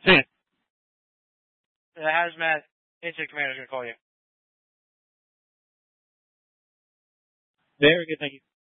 See ya. The hazmat incident commander is going to call you. Very good, thank you.